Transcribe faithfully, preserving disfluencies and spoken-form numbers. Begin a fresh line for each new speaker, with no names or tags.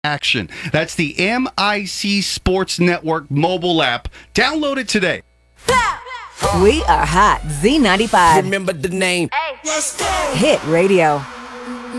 action. That's the M I C Sports Network mobile app. Download it today.
We are hot. Z ninety-five.
Remember the name.
Hit Radio.